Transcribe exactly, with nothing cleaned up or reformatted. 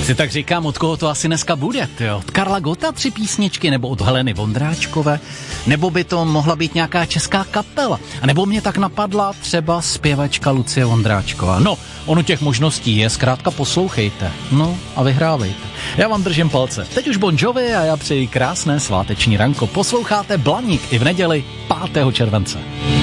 Si tak říkám, od koho to asi dneska bude, tyjo? Od Karla Gotta tři písničky, nebo od Heleny Vondráčkové, nebo by to mohla být nějaká česká kapela, a nebo mě tak napadla třeba zpěvačka Lucie Vondráčková. No, ono těch možností je, zkrátka poslouchejte, no a vyhrávejte. Já vám držím palce. Teď už Bon Jovi a já přeji krásné sváteční ranko. Posloucháte Blaník i v neděli pátého července.